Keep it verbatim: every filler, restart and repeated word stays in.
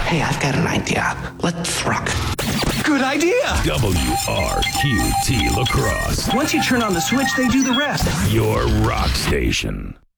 Hey, I've got an idea. Let's rock. Good idea! W R Q T La Crosse. Once you turn on the switch, they do the rest. Your rock station.